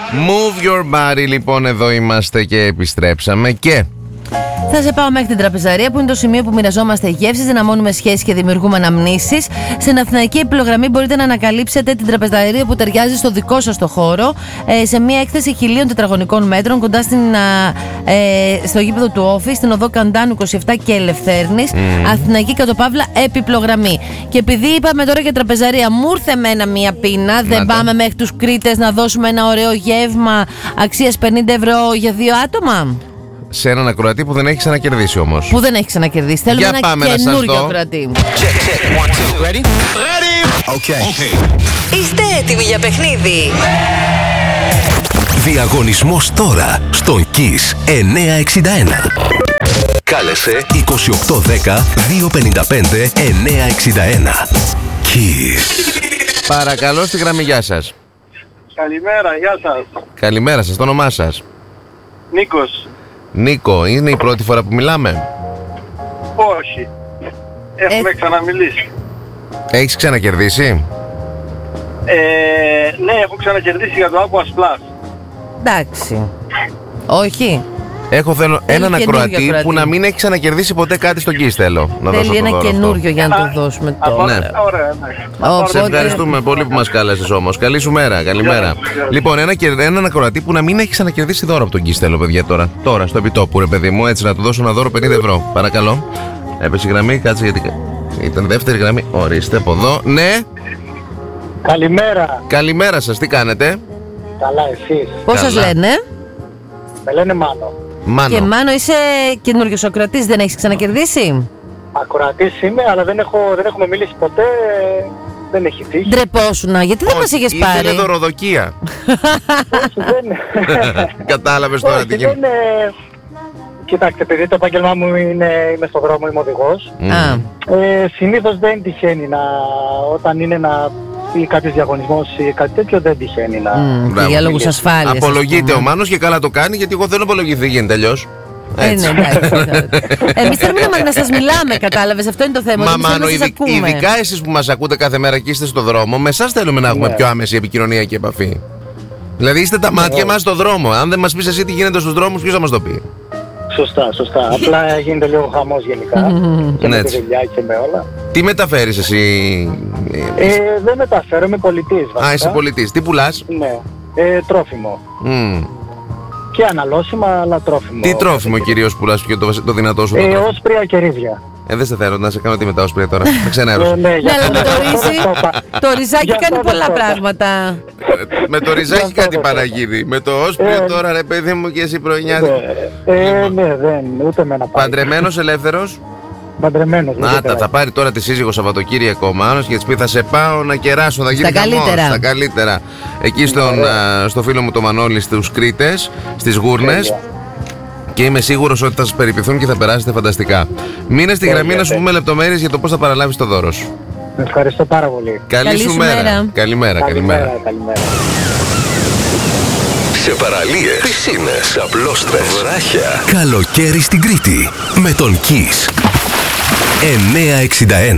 Move your body, λοιπόν, εδώ είμαστε και επιστρέψαμε και... Θα σε πάω μέχρι την τραπεζαρία, που είναι το σημείο που μοιραζόμαστε γεύσεις, δυναμώνουμε σχέσεις και δημιουργούμε αναμνήσεις. Στην αυθεντική επιλογραμμή μπορείτε να ανακαλύψετε την τραπεζαρία που ταιριάζει στο δικό σας το χώρο, σε μια έκθεση 1.000 τετραγωνικών μέτρων κοντά στο γήπεδο του Office, στην οδό Καντάνου 27 και Ελευθέρνης. Αθηναϊκή κατοπαύλα επιλογραμμή. Και επειδή είπαμε τώρα για τραπεζαρία, μου ήρθε εμένα μία πείνα. Δεν πάμε μέχρι τους Κρήτες να δώσουμε ένα ωραίο γεύμα αξίας 50 ευρώ για 2 άτομα? Σε έναν ακροατή που δεν έχει ξανακερδίσει όμως. Που δεν έχει ξανακερδίσει. Θέλουμε ένα καινούριο ακροατή. Ready? Okay. Είστε έτοιμοι για παιχνίδι? Διαγωνισμός τώρα στον Kiss 961. Κάλεσε 2810 255 961. Kiss. Παρακαλώ, στη γραμμή, γεια σας. Καλημέρα, γεια σας. Καλημέρα σας, το όνομά σας? Νίκος. Νίκο, είναι η πρώτη φορά που μιλάμε? Όχι. Έχουμε ξαναμιλήσει. Έχεις ξανακερδίσει? Ναι, έχω ξανακερδίσει για το Aquas Plus. Εντάξει. Όχι. Θέλω έναν ακροατή που να μην έχει ξανακερδίσει ποτέ κάτι στον Kiss. Θέλει ένα καινούριο για να το δώσουμε τώρα. Ναι. Ωραία, Σε ευχαριστούμε πολύ που μας κάλεσες όμως. Καλή σου μέρα, καλημέρα. Λοιπόν, έναν ακροατή που να μην έχει ξανακερδίσει δώρο από τον Kiss θέλω, παιδιά, τώρα στο επιτόπου, ρε παιδί μου, έτσι, να του δώσω ένα δώρο 50 ευρώ. Παρακαλώ. Έπεσε η γραμμή, κάτσε γιατί ήταν δεύτερη γραμμή. Ορίστε από εδώ. Ναι. Καλημέρα. Καλημέρα σας, τι κάνετε? Καλά, εσείς? Πώς σας λένε? Με λένε Μάνο. Μάνο. Και Μάνο, είσαι καινούριος ακροατής, δεν έχεις ξανακερδίσει? Ακροατής είμαι, αλλά δεν έχουμε μιλήσει ποτέ. Δεν έχει τύχει. Ντρεπόσουνα, γιατί δεν μας είχες πάρει? Ήθελε δωροδοκία. Όχι, δεν. Κατάλαβες τώρα τι γίνεται? Κοιτάξτε, επειδή το επάγγελμά μου είμαι στον δρόμο, είμαι οδηγός. Συνήθως δεν τυχαίνει όταν είναι ή κάποιος διαγωνισμός ή κάτι τέτοιο, δεν τυχαίνει να... για λόγους ασφάλειας. Απολογείται ο Μάνος και καλά το κάνει, γιατί εγώ δεν απολογηθεί, γίνεται αλλιώς. Ναι, εμείς θέλουμε να σας μιλάμε, κατάλαβες, αυτό είναι το θέμα. Μα Μάνο, ειδικά εσείς που μας ακούτε κάθε μέρα και είστε στο δρόμο, με εσάς θέλουμε να έχουμε πιο άμεση επικοινωνία και επαφή. Δηλαδή είστε τα μάτια μας στο δρόμο. Αν δεν μας πεις εσύ τι γίνεται στους δρόμους, ποιος θα μας το πει? Σωστά. Απλά γίνεται λίγο χαμός γενικά. Και με τη δουλειά και με όλα. Τι μεταφέρεις εσύ? Δεν μεταφέρω, είμαι πολιτής βασικά. Α, είσαι πολιτής. Τι πουλάς? Ναι, τρόφιμο. Και αναλώσιμα, αλλά τρόφιμο. Τι τρόφιμο κυρίως πουλάς, και το δυνατό σου? Όσπρια και ρύζια. Δεν σε θέλω να σε κάνω τι με τα όσπρια τώρα. Με ξενέρωσε. Ναι, αλλά με το ριζάκι κάνει πολλά πράγματα. Με το ριζάκι κάτι παραγίδι. Με το όσπριο τώρα, ρε παιδί μου, και εσύ πρωινιάζει. Ναι, δεν, ούτε με ένα πάρει. Παντρεμένος, ελεύθερος? Παντρεμένος. Να θα πάρει τώρα τη σύζυγο Σαββατοκύριακο ο Μάνος και της πει: θα σε πάω να κεράσω, θα γίνει χαμός. Στα καλύτερα. Εκεί στο φίλο μου το Μανώλη, στους Κρήτες, στις Γούρνες. Και είμαι σίγουρος ότι θα σας περιποιηθούν και θα περάσετε φανταστικά. Μείνε στη γραμμή να σου πούμε λεπτομέρειες για το πώς θα παραλάβεις το δώρο σου. Ευχαριστώ πάρα πολύ. Καλή σου μέρα. Καλημέρα. Σε παραλίες, πισίνες, απλόστρες, βράχια. Καλοκαίρι στην Κρήτη με τον Kiss 961.